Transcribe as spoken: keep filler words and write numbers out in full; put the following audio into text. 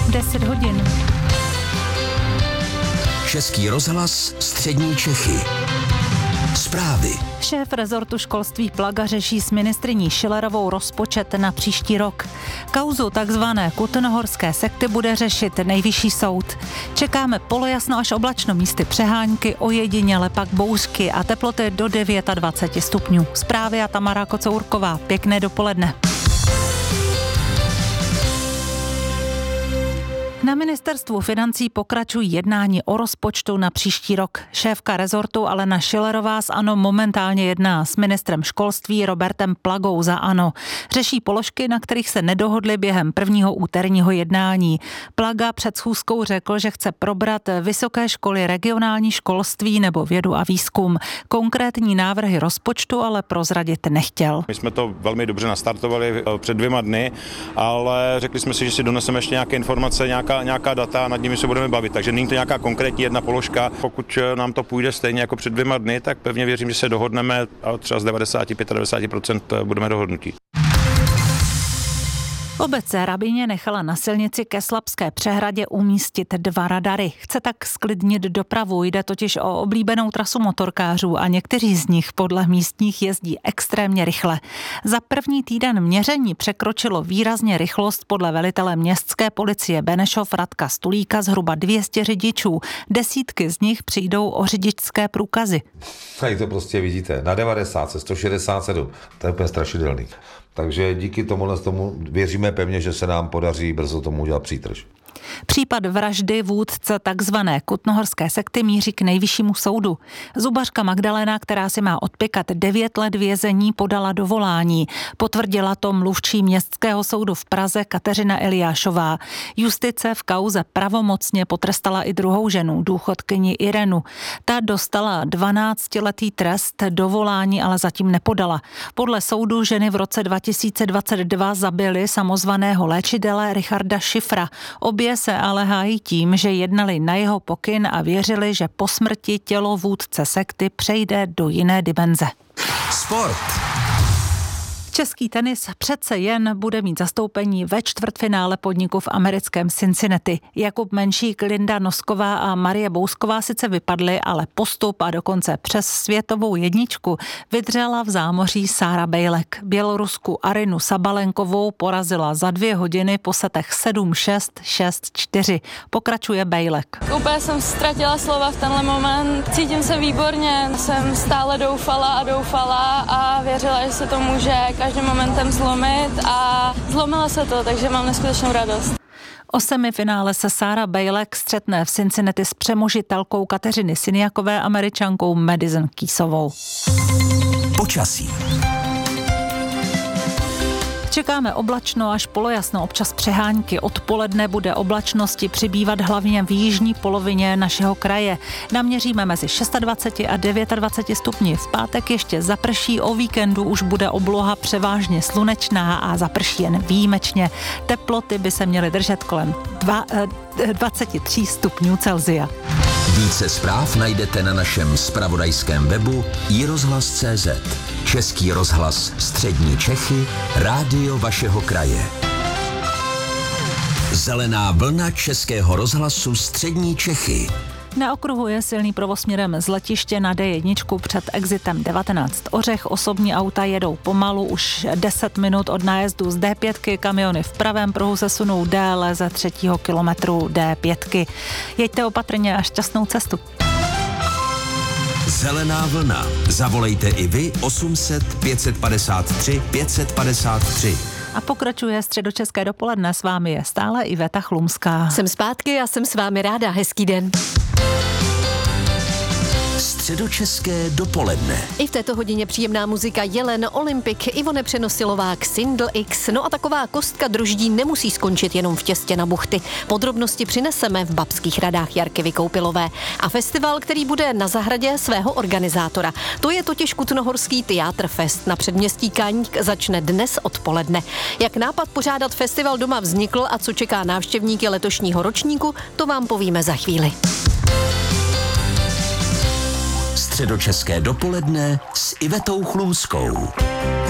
deset hodin. Český rozhlas Střední Čechy. Zprávy. Šéf rezortu školství Plaga řeší s ministryní Schillerovou rozpočet na příští rok. Kauzu takzvané Kutnohorské sekty bude řešit Nejvyšší soud. Čekáme polojasno až oblačno, místy přehánky, ojediněle pak bouřky a teploty do dvacet devět stupňů. Zprávy a Tamara Kocourková. Pěkné dopoledne. Na ministerstvu financí pokračují jednání o rozpočtu na příští rok. Šéfka rezortu Alena Schillerová z ANO momentálně jedná s ministrem školství Robertem Plagou za ANO. Řeší položky, na kterých se nedohodli během prvního úterního jednání. Plaga před schůzkou řekl, že chce probrat vysoké školy, regionální školství nebo vědu a výzkum. Konkrétní návrhy rozpočtu ale prozradit nechtěl. My jsme to velmi dobře nastartovali před dvěma dny, ale řekli jsme si, že si doneseme ještě nějaké informace, nějaká nějaká data a nad nimi se budeme bavit. Takže není to nějaká konkrétní jedna položka. Pokud nám to půjde stejně jako před dvěma dny, tak pevně věřím, že se dohodneme a třeba z devadesát až devadesát pět procent budeme dohodnutí. Obec Rabíně nechala na silnici ke Slabské přehradě umístit dva radary. Chce tak sklidnit dopravu, jde totiž o oblíbenou trasu motorkářů a někteří z nich podle místních jezdí extrémně rychle. Za první týden měření překročilo výrazně rychlost podle velitele městské policie Benešov Radka Stulíka zhruba dvě stě řidičů. Desítky z nich přijdou o řidičské průkazy. Tady to prostě vidíte, na devadesát, sto šedesát sedm, to je úplně strašidelný. Takže díky tomu, tomu věříme pevně, že se nám podaří brzo tomu udělat přítrž. Případ vraždy vůdce takzvané Kutnohorské sekty míří k Nejvyššímu soudu. Zubařka Magdalena, která si má odpěkat devět let vězení, podala dovolání. Potvrdila to mluvčí Městského soudu v Praze Kateřina Eliášová. Justice v kauze pravomocně potrestala i druhou ženu, důchodkyni Irenu. Ta dostala dvanáctiletý trest, dovolání ale zatím nepodala. Podle soudu ženy v roce dva tisíce dvacet dva zabily samozvaného léčitele Richarda Šifra. Obě se ale hájí tím, že jednali na jeho pokyn a věřili, že po smrti tělo vůdce sekty přejde do jiné dimenze. Sport. Český tenis přece jen bude mít zastoupení ve čtvrtfinále podniku v americkém Cincinnati. Jakub Menšík, Linda Nosková a Marie Bousková sice vypadly, ale postup a dokonce přes světovou jedničku vydřela v zámoří Sára Bejlek. Bělorusku Arinu Sabalenkovou porazila za dvě hodiny po setech sedm šest, šest čtyři. Pokračuje Bejlek. Úplně jsem ztratila slova v tenhle moment. Cítím se výborně. Jsem stále doufala a doufala a věřila, že se to může každým momentem zlomit a zlomilo se to, takže mám neskutečnou radost. O semifinále se Sára Bejlek střetne v Cincinnati s přemožitelkou Kateřiny Siniakové, Američankou Madison Keysovou. Počasí. Čekáme oblačno až polojasno, občas přehánky. Odpoledne bude oblačnosti přibývat hlavně v jižní polovině našeho kraje. Naměříme mezi dvacet šest a dvacet devět stupni. V pátek ještě zaprší, o víkendu už bude obloha převážně slunečná a zaprší jen výjimečně. Teploty by se měly držet kolem dvacet tři stupňů Celsia. Více zpráv najdete na našem zpravodajském webu i rozhlas tečka cé zet. Český rozhlas Střední Čechy, rádio vašeho kraje. Zelená vlna Českého rozhlasu Střední Čechy. Na okruhu je silný provoz směrem z letiště na dé jedna před exitem devatenáct Ořech. Osobní auta jedou pomalu, už deset minut od nájezdu z dé pět. Kamiony v pravém pruhu se sunou déle ze třetího kilometru dé pět. Jeďte opatrně a šťastnou cestu. Zelená vlna. Zavolejte i vy osm set, pět set padesát tři, pět set padesát tři. A pokračuje středočeské dopoledne. S vámi je stále Iveta Chlumská. Jsem zpátky a jsem s vámi ráda. Hezký den. Středočeské dopoledne. I v této hodině příjemná muzika Jelen, Olympik, Ivone Přenosilová, Xindl X. No a taková kostka droždí nemusí skončit jenom v těstě na buchty. Podrobnosti přineseme v Babských radách Jarky Vykoupilové. A festival, který bude na zahradě svého organizátora. To je totiž Kutnohorský Teatr Fest. Na předměstí Kaňk začne dnes odpoledne. Jak nápad pořádat festival doma vznikl a co čeká návštěvníky letošního ročníku, to vám povíme za chvíli. Středočeské dopoledne s Ivetou Chlumskou.